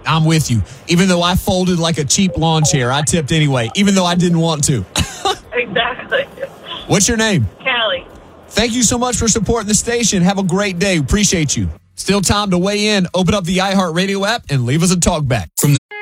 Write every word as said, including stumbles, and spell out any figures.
I'm with you. Even though I folded like a cheap lawn chair, I tipped anyway, even though I didn't want to. Exactly. What's your name? Callie. Thank you so much for supporting the station. Have a great day. Appreciate you. Still time to weigh in. Open up the iHeartRadio app and leave us a talk back. From the